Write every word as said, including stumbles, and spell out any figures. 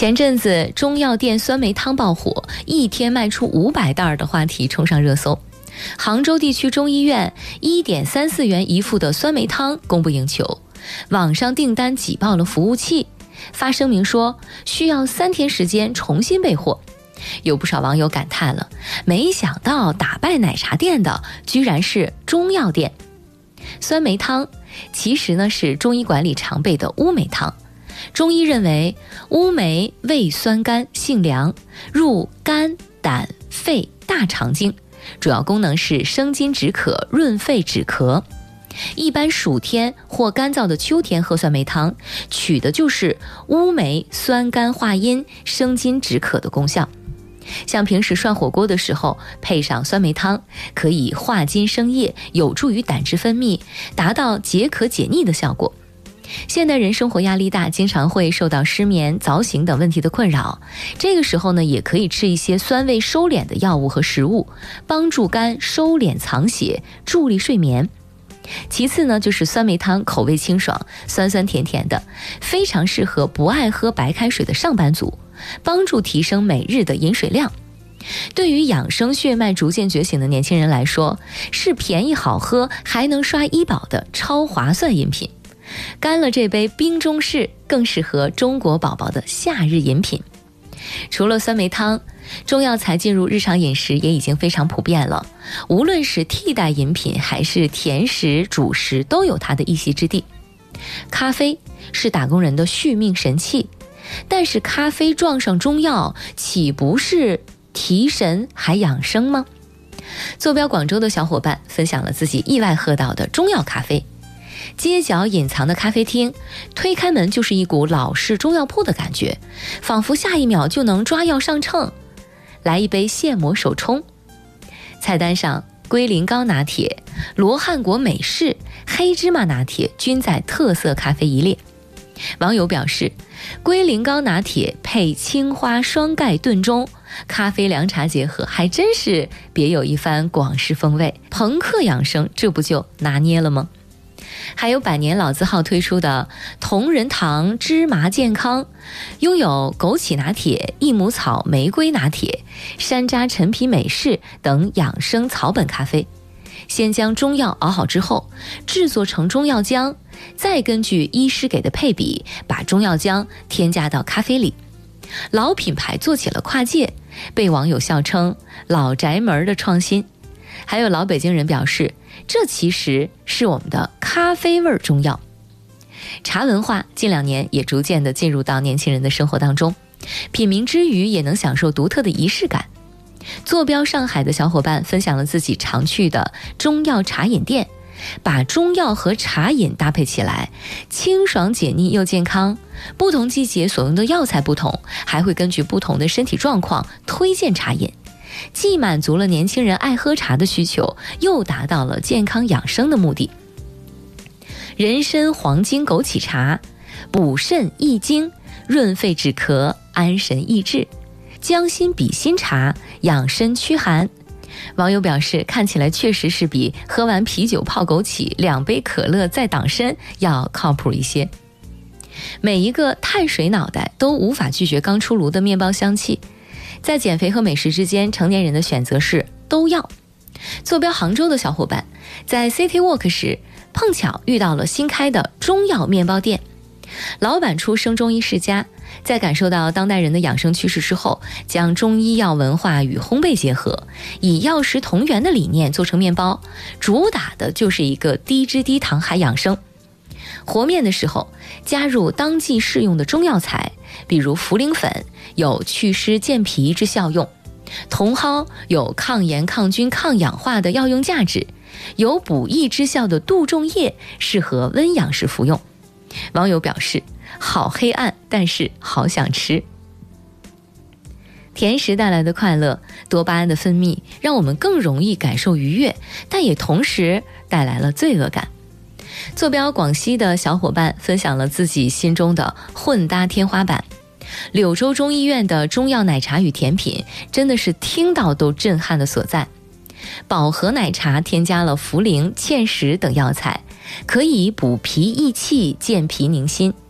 前阵子中药店酸梅汤爆火，一天卖出五百袋的话题冲上热搜。杭州地区中医院 一点三四元一副的酸梅汤供不应求，网上订单挤爆了服务器，发声明说需要三天时间重新备货。有不少网友感叹了，没想到打败奶茶店的居然是中药店。酸梅汤其实呢是中医馆里常备的乌梅汤，中医认为乌梅味酸甘性凉，入肝胆肺大肠经，主要功能是生津止渴润肺止咳。一般暑天或干燥的秋天喝酸梅汤，取的就是乌梅酸甘化阴生津止渴的功效。像平时涮火锅的时候配上酸梅汤，可以化津生液，有助于胆汁分泌，达到解渴解腻的效果。现代人生活压力大，经常会受到失眠、早醒等问题的困扰，这个时候呢，也可以吃一些酸味收敛的药物和食物，帮助肝收敛藏血，助力睡眠。其次呢，就是酸梅汤口味清爽，酸酸甜甜的，非常适合不爱喝白开水的上班族，帮助提升每日的饮水量。对于养生血脉逐渐觉醒的年轻人来说，是便宜好喝还能刷医保的超划算饮品。干了这杯冰中式，更适合中国宝宝的夏日饮品。除了酸梅汤，中药材进入日常饮食也已经非常普遍了，无论是替代饮品还是甜食主食，都有它的一席之地。咖啡是打工人的续命神器，但是咖啡撞上中药，岂不是提神还养生吗？坐标广州的小伙伴分享了自己意外喝到的中药咖啡。街角隐藏的咖啡厅，推开门就是一股老式中药铺的感觉，仿佛下一秒就能抓药上秤。来一杯现磨手冲。菜单上龟苓膏拿铁、罗汉果美式、黑芝麻拿铁均在特色咖啡一列。网友表示，龟苓膏拿铁配青花双盖炖盅，咖啡凉茶结合，还真是别有一番广式风味。朋克养生，这不就拿捏了吗？还有百年老字号推出的同仁堂芝麻健康，拥有枸杞拿铁、益母草玫瑰拿铁、山楂陈皮美式等养生草本咖啡。先将中药熬好之后，制作成中药浆，再根据医师给的配比，把中药浆添加到咖啡里。老品牌做起了跨界，被网友笑称老宅门的创新。还有老北京人表示，这其实是我们的咖啡味中药。茶文化近两年也逐渐的进入到年轻人的生活当中，品茗之余也能享受独特的仪式感。坐标上海的小伙伴分享了自己常去的中药茶饮店，把中药和茶饮搭配起来，清爽解腻又健康。不同季节所用的药材不同，还会根据不同的身体状况推荐茶饮，既满足了年轻人爱喝茶的需求，又达到了健康养生的目的。人参黄精枸杞茶，补肾益精，润肺止咳，安神益智。姜心比心茶，养身驱寒。网友表示，看起来确实是比喝完啤酒泡枸杞，两杯可乐再挡参要靠谱一些。每一个碳水脑袋都无法拒绝刚出炉的面包香气，在减肥和美食之间，成年人的选择是都要。坐标杭州的小伙伴在 City Walk 时，碰巧遇到了新开的中药面包店。老板出生中医世家，在感受到当代人的养生趋势之后，将中医药文化与烘焙结合，以药食同源的理念做成面包，主打的就是一个低脂低糖还养生。和面的时候加入当季适用的中药材，比如茯苓粉有祛湿健脾之效用，茼蒿有抗炎抗菌抗氧化的药用价值，有补益之效的杜仲叶适合温养时服用。网友表示，好黑暗，但是好想吃。甜食带来的快乐，多巴胺的分泌让我们更容易感受愉悦，但也同时带来了罪恶感。坐标广西的小伙伴分享了自己心中的混搭天花板。柳州中医院的中药奶茶与甜品真的是听到都震撼的所在。宝和奶茶添加了茯苓、芡实等药材，可以补脾益气、健脾宁心。